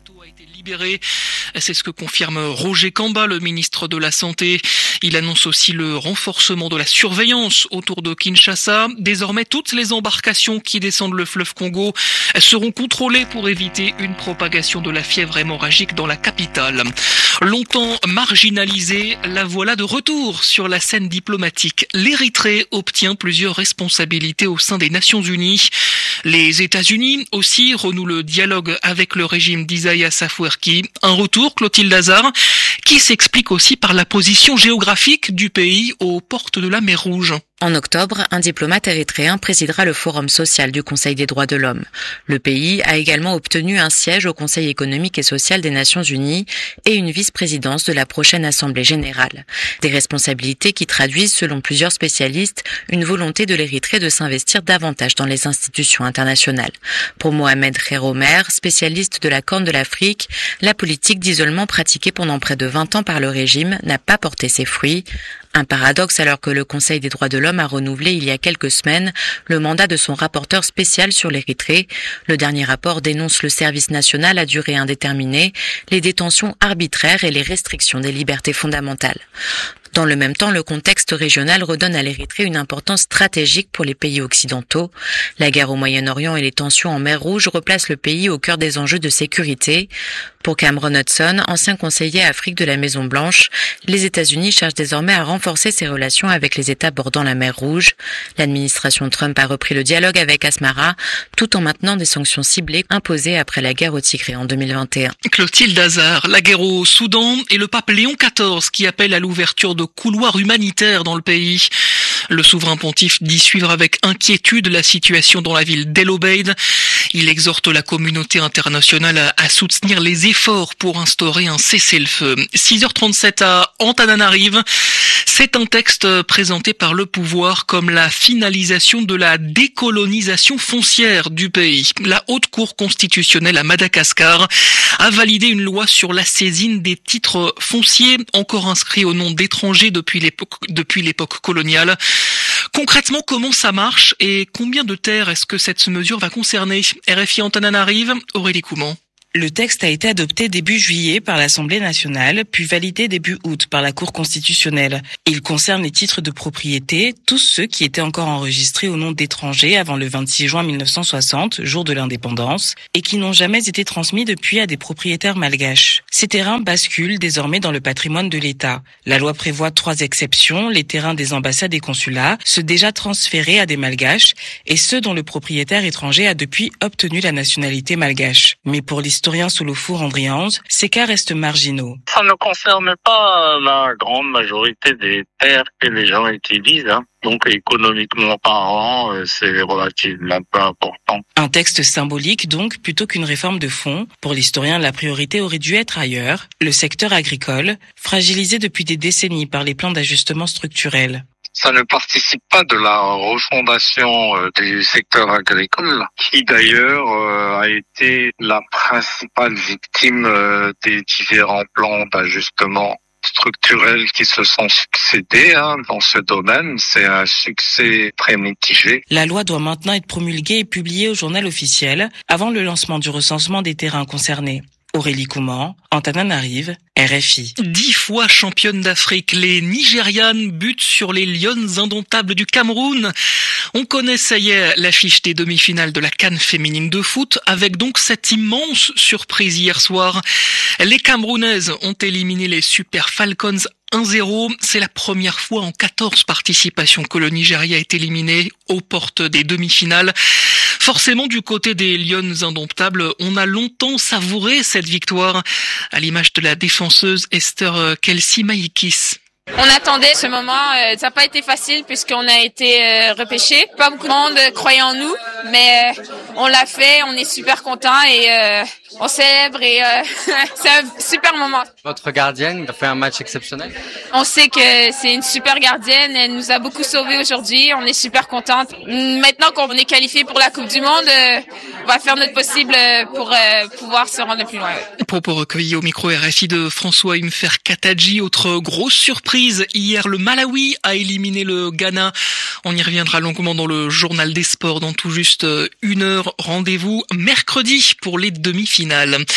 a été libéré. C'est ce que confirme Roger Kamba, le ministre de la Santé. Il annonce aussi le renforcement de la surveillance autour de Kinshasa. Désormais, toutes les embarcations qui descendent le fleuve Congo seront contrôlées pour éviter une propagation de la fièvre hémorragique dans la capitale. Longtemps marginalisée, la voilà de retour sur la scène diplomatique. L'Érythrée obtient plusieurs responsabilités au sein des Nations Unies. Les États-Unis aussi renouent le dialogue avec le régime d'Isaias Afwerki. Un retour, Clotilde Hazard, qui s'explique aussi par la position géographique du pays aux portes de la mer Rouge. En octobre, un diplomate érythréen présidera le Forum social du Conseil des droits de l'homme. Le pays a également obtenu un siège au Conseil économique et social des Nations Unies et une vice-présidence de la prochaine Assemblée générale. Des responsabilités qui traduisent, selon plusieurs spécialistes, une volonté de l'Érythrée de s'investir davantage dans les institutions internationales. Pour Mohamed Khéromer, spécialiste de la Corne de l'Afrique, la politique d'isolement pratiquée pendant près de 20 ans par le régime n'a pas porté ses fruits. Un paradoxe alors que le Conseil des droits de l'homme a renouvelé il y a quelques semaines le mandat de son rapporteur spécial sur l'Érythrée. Le dernier rapport dénonce le service national à durée indéterminée, les détentions arbitraires et les restrictions des libertés fondamentales. Dans le même temps, le contexte régional redonne à l'Érythrée une importance stratégique pour les pays occidentaux. La guerre au Moyen-Orient et les tensions en mer Rouge replacent le pays au cœur des enjeux de sécurité. Pour Cameron Hudson, ancien conseiller Afrique de la Maison-Blanche, les États-Unis cherchent désormais à renforcer ses relations avec les États bordant la mer Rouge. L'administration Trump a repris le dialogue avec Asmara, tout en maintenant des sanctions ciblées imposées après la guerre au Tigré en 2021. Clotilde Hazard, la guerre au Soudan et le pape Léon XIV qui appelle à l'ouverture de couloirs humanitaires dans le pays. Le souverain pontife dit suivre avec inquiétude la situation dans la ville d'El Obeid. Il exhorte la communauté internationale à soutenir les efforts pour instaurer un cessez-le-feu. 6h37 à Antananarive. C'est un texte présenté par le pouvoir comme la finalisation de la décolonisation foncière du pays. La Haute Cour constitutionnelle à Madagascar a validé une loi sur la saisine des titres fonciers encore inscrits au nom d'étrangers depuis l'époque coloniale. Concrètement, comment ça marche et combien de terres est-ce que cette mesure va concerner? RFI Antananarive, Aurélie Couman. Le texte a été adopté début juillet par l'Assemblée nationale, puis validé début août par la Cour constitutionnelle. Il concerne les titres de propriété, tous ceux qui étaient encore enregistrés au nom d'étrangers avant le 26 juin 1960, jour de l'indépendance, et qui n'ont jamais été transmis depuis à des propriétaires malgaches. Ces terrains basculent désormais dans le patrimoine de l'État. La loi prévoit 3 exceptions, les terrains des ambassades et consulats, ceux déjà transférés à des malgaches, et ceux dont le propriétaire étranger a depuis obtenu la nationalité malgache. Mais pour l'historien Souloufour Andrianz, ces cas restent marginaux. Ça ne concerne pas la grande majorité des terres que les gens utilisent. Donc économiquement parlant, c'est relativement peu important. Un texte symbolique donc, plutôt qu'une réforme de fond. Pour l'historien, la priorité aurait dû être ailleurs, le secteur agricole, fragilisé depuis des décennies par les plans d'ajustement structurel. Ça ne participe pas de la refondation du secteur agricole, qui d'ailleurs a été la principale victime des différents plans d'ajustement structurels qui se sont succédés dans ce domaine. C'est un succès très mitigé. La loi doit maintenant être promulguée et publiée au journal officiel avant le lancement du recensement des terrains concernés. Aurélie Couman, Antananarive, RFI. 10 fois championne d'Afrique, les Nigérianes butent sur les Lionnes indomptables du Cameroun. On connaît, ça y est, l'affiche des demi-finales de la CAN féminine de foot, avec donc cette immense surprise hier soir. Les Camerounaises ont éliminé les Super Falcons 1-0, c'est la première fois en 14 participations que le Nigeria est éliminé aux portes des demi-finales. Forcément, du côté des Lionnes indomptables, on a longtemps savouré cette victoire, à l'image de la défenseuse Esther Kelsey Maïkis. On attendait ce moment, ça n'a pas été facile puisqu'on a été repêchés. Pas beaucoup de monde croyait en nous, mais on l'a fait, on est super contents et on célèbre et c'est un super moment. Votre gardienne a fait un match exceptionnel. On sait que c'est une super gardienne, elle nous a beaucoup sauvés aujourd'hui, on est super contente. Maintenant qu'on est qualifié pour la Coupe du Monde, on va faire notre possible pour pouvoir se rendre plus loin. Propos recueillis au micro RFI de François Imfer Katadji. Autre grosse surprise, hier le Malawi a éliminé le Ghana. On y reviendra longuement dans le journal des sports dans tout juste 1 heure. Rendez-vous mercredi pour les demi-finales.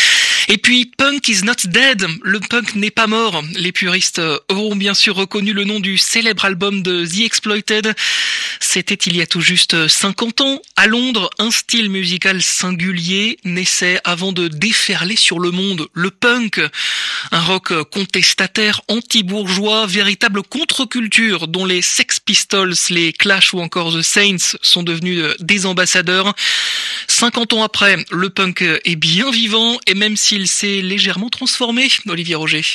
Et puis Punk is not dead, le punk n'est pas mort. Les puristes auront bien sûr reconnu le nom du célèbre album de The Exploited. C'était il y a tout juste 50 ans. À Londres, un style musical singulier naissait avant de déferler sur le monde, le punk. Un rock contestataire, anti-bourgeois, véritable contre-culture dont les Sex Pistols, les Clash ou encore The Saints sont devenus des ambassadeurs. 50 ans après, le punk est bien vivant et même s'il s'est légèrement transformé, Olivier Roger.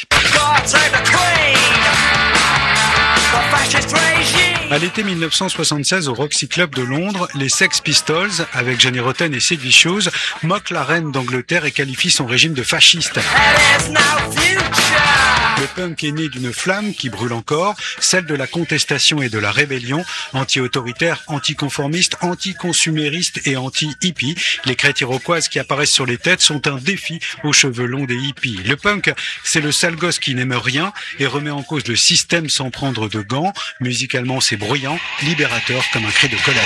À l'été 1976, au Roxy Club de Londres, les Sex Pistols, avec Johnny Rotten et Sid Vicious, moquent la reine d'Angleterre et qualifient son régime de fasciste. Le punk est né d'une flamme qui brûle encore, celle de la contestation et de la rébellion, anti-autoritaire, anti-conformiste, anti-consumériste et anti-hippie. Les crêtes iroquoises qui apparaissent sur les têtes sont un défi aux cheveux longs des hippies. Le punk, c'est le sale gosse qui n'aime rien et remet en cause le système sans prendre de gants. Musicalement, c'est bruyant, libérateur comme un cri de colère.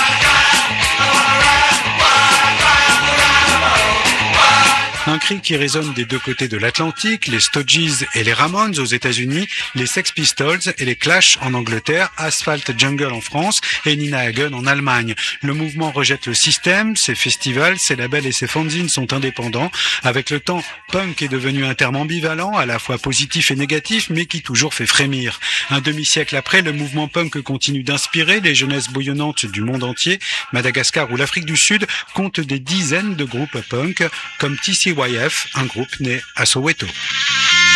Un cri qui résonne des deux côtés de l'Atlantique, les Stooges et les Ramones aux États-Unis, les Sex Pistols et les Clash en Angleterre, Asphalt Jungle en France et Nina Hagen en Allemagne. Le mouvement rejette le système, ses festivals, ses labels et ses fanzines sont indépendants. Avec le temps, punk est devenu un terme ambivalent, à la fois positif et négatif, mais qui toujours fait frémir. Un demi-siècle après, le mouvement punk continue d'inspirer les jeunesses bouillonnantes du monde entier. Madagascar ou l'Afrique du Sud comptent des dizaines de groupes punk, comme TCYF, un groupe né à Soweto.